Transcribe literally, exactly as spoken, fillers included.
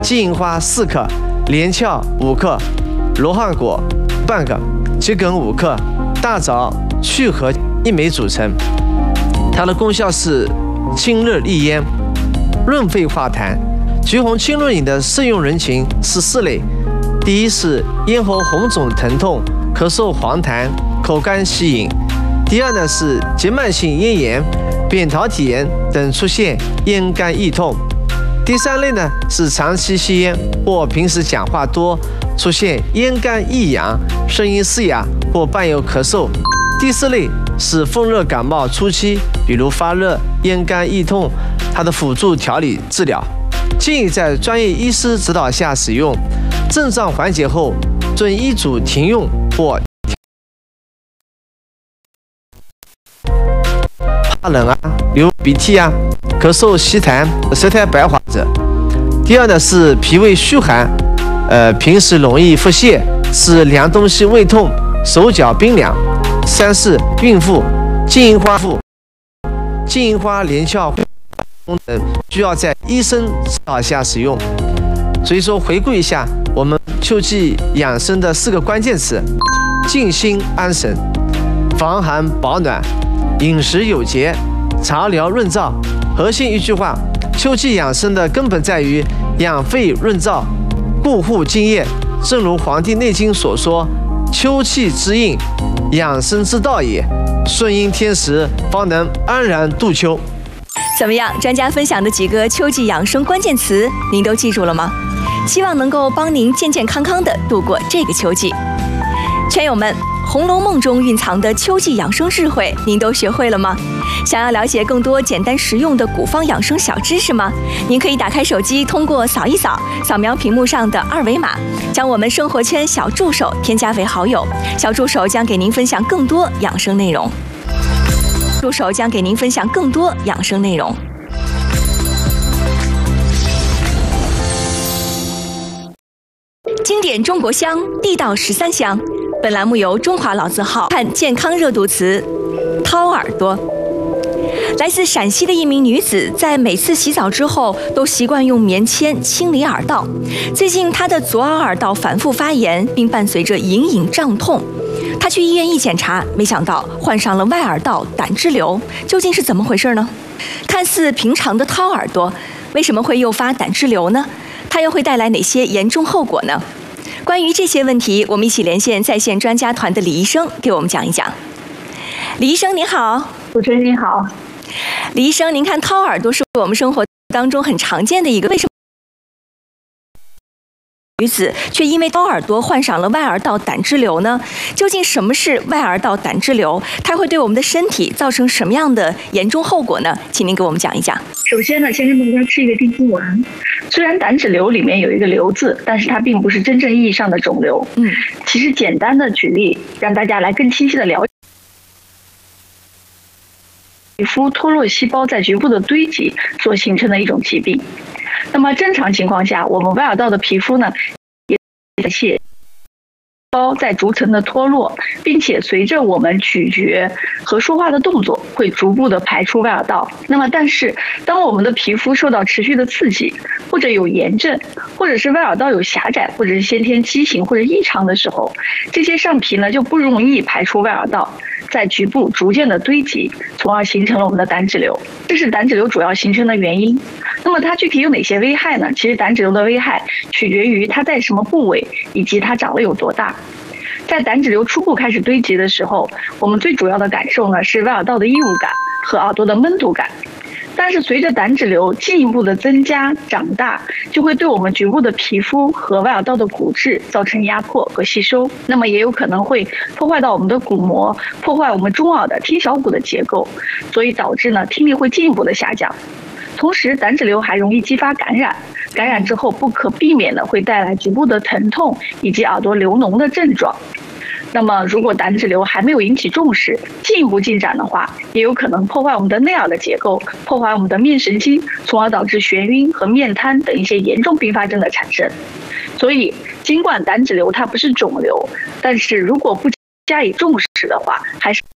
金银花四克，连翘五克，罗汉果半个，桔梗五克，大枣、去核一枚组成。它的功效是清热利咽、润肺化痰。橘红清润饮的适用人群是四类：第一是咽喉红肿疼痛、咳嗽黄痰、口干稀饮；第二呢是结慢性咽炎、扁桃体炎等出现咽干易痛；第三类呢是长期吸烟或平时讲话多，出现咽干易痒、声音嘶哑或伴有咳嗽；第四类是风热感冒初期，比如发热、咽干易痛，它的辅助调理治疗。建议在专业医师指导下使用，症状缓解后遵医嘱停用或怕冷啊、流鼻涕啊、咳嗽稀痰、舌苔白滑者。第二呢是脾胃虚寒，呃，平时容易腹泻，是凉东西胃痛，手脚冰凉。三是孕妇，金银花妇，金银花连翘功能需要在医生指导下使用。所以说回顾一下我们秋季养生的四个关键词：静心安神、防寒保暖、饮食有节、茶疗润燥。核心一句话，秋季养生的根本在于养肺润燥、固护津液。正如《黄帝内经》所说：秋气之应，养生之道也。顺应天时，方能安然度秋。 怎么样？专家分享的几个秋季养生关键词，您都记住了吗？希望能够帮您健健康康的度过这个秋季。圈友们，《红楼梦》中蕴藏的秋季养生智慧，您都学会了吗？想要了解更多简单实用的古方养生小知识吗？您可以打开手机，通过扫一扫，扫描屏幕上的二维码，将我们生活圈小助手添加为好友。小助手将给您分享更多养生内容。助手将给您分享更多养生内容。经典中国香，地道十三香。本栏目由中华老字号看健康热度词掏耳朵。来自陕西的一名女子，在每次洗澡之后都习惯用棉签清理耳道。最近，她的左耳耳道反复发炎，并伴随着隐隐胀痛。她去医院一检查，没想到患上了外耳道胆汁瘤，究竟是怎么回事呢？看似平常的掏耳朵，为什么会诱发胆汁瘤呢？它又会带来哪些严重后果呢？关于这些问题，我们一起连线在线专家团的李医生，给我们讲一讲。李医生您好。 主持人您好。 李医生，您看掏耳朵是我们生活当中很常见的一个，为什么女子却因为掏耳朵患上了外耳道胆汁瘤呢？究竟什么是外耳道胆汁瘤？它会对我们的身体造成什么样的严重后果呢？请您给我们讲一讲。 首先呢，先跟大家吃一个定心丸。虽然胆脂瘤里面有一个瘤字，但是它并不是真正意义上的肿瘤。嗯，其实简单的举例，让大家来更清晰的了解。皮肤脱落细胞在局部的堆积所形成的一种疾病。那么正常情况下，我们外耳道的皮肤呢，也细胞在逐层的脱落，并且随着我们咀嚼和说话的动作，会逐步的排出外耳道。那么，但是当我们的皮肤受到持续的刺激，或者有炎症，或者是外耳道有狭窄，或者是先天畸形或者异常的时候，这些上皮呢就不容易排出外耳道，在局部逐渐的堆积，从而形成了我们的胆脂瘤。这是胆脂瘤主要形成的原因。那么它具体有哪些危害呢？其实胆脂瘤的危害取决于它在什么部位，以及它长得有多大。在胆脂瘤初步开始堆积的时候，我们最主要的感受呢是外耳道的异物感和耳朵的闷堵感。但是随着胆脂瘤进一步的增加长大，就会对我们局部的皮肤和外耳道的骨质造成压迫和吸收，那么也有可能会破坏到我们的鼓膜，破坏我们中耳的听小骨的结构，所以导致呢听力会进一步的下降。同时，胆脂瘤还容易激发感染，感染之后不可避免的会带来局部的疼痛以及耳朵流脓的症状。那么，如果胆脂瘤还没有引起重视，进一步进展的话，也有可能破坏我们的内耳的结构，破坏我们的面神经，从而导致眩晕和面瘫等一些严重并发症的产生。所以，尽管胆脂瘤它不是肿瘤，但是如果不加以重视的话，还是